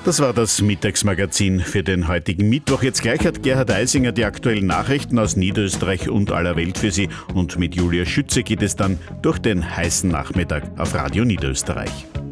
Das war das Mittagsmagazin für den heutigen Mittwoch. Jetzt gleich hat Gerhard Eisinger die aktuellen Nachrichten aus Niederösterreich und aller Welt für Sie. Und mit Julia Schütze geht es dann durch den heißen Nachmittag auf Radio Niederösterreich.